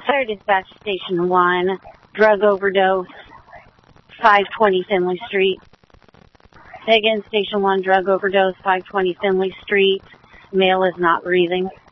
Fire dispatch station 1, drug overdose, 520 Finley Street. Say again, station 1, drug overdose, 520 Finley Street. Male is not breathing.